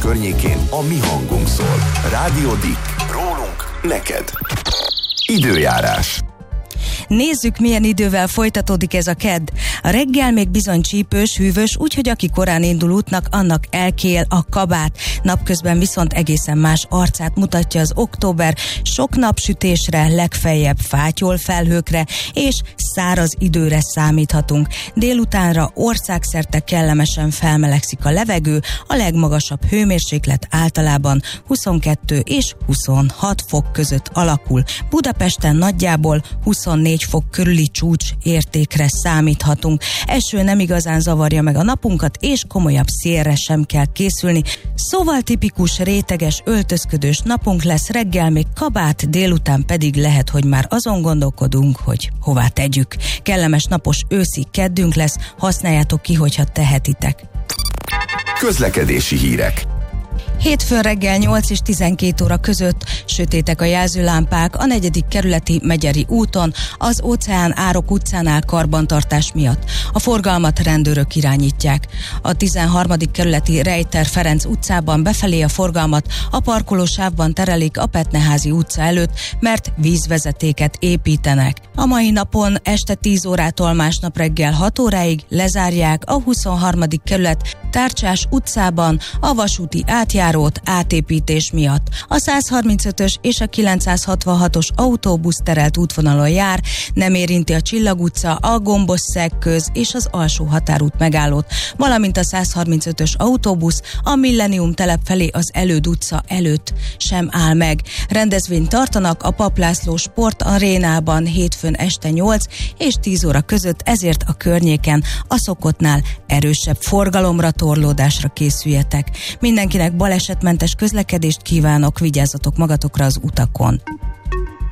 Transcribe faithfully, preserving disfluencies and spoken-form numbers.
környékén a mi hangunk szól. Rádió Dick. Rólunk neked. Időjárás. Nézzük, milyen idővel folytatódik ez a kedd. A reggel még bizony csípős, hűvös, úgyhogy aki korán indul útnak, annak elkél a kabát. Napközben viszont egészen más arcát mutatja az október, sok napsütésre, legfeljebb fátyol felhőkre és száraz időre számíthatunk. Délutánra országszerte kellemesen felmelegszik a levegő, a legmagasabb hőmérséklet általában huszonkettő és huszonhat fok között alakul. Budapesten nagyjából huszonnégy fok körüli csúcs értékre számíthatunk. Eső nem igazán zavarja meg a napunkat, és komolyabb szélre sem kell készülni. Szóval tipikus réteges, öltözködős napunk lesz, reggel még kabát, délután pedig lehet, hogy már azon gondolkodunk, hogy hová tegyük. Kellemes napos őszi keddünk lesz, használjátok ki, hogyha tehetitek. Közlekedési hírek. Hétfőn reggel nyolc és tizenkét óra között sötétek a jelzőlámpák a negyedik kerületi Megyeri úton, az Óceán Árok utcánál karbantartás miatt. A forgalmat rendőrök irányítják. A tizenharmadik kerületi Rejter Ferenc utcában befelé a forgalmat a parkolósávban terelik a Petneházi utca előtt, mert vízvezetéket építenek. A mai napon este tíz órától másnap reggel hat óráig lezárják a huszonharmadik kerület Tárcsás utcában a vasúti átjárót átépítés miatt. A százharmincötös és a kilencszázhatvanhatos autóbusz terelt útvonalon jár, nem érinti a Csillag utca, a Gombos-Szeg köz és az Alsó határút megállót, valamint a százharmincötös autóbusz a Millennium telep felé az Előd utca előtt sem áll meg. Rendezvényt tartanak a Papp László Sport Arénában hétfőn este nyolc és tíz óra között, ezért a környéken a szokottnál erősebb forgalomra, torlódásra készüljetek. Mindenkinek balesetmentes közlekedést kívánok, vigyázzatok magatokra az utakon.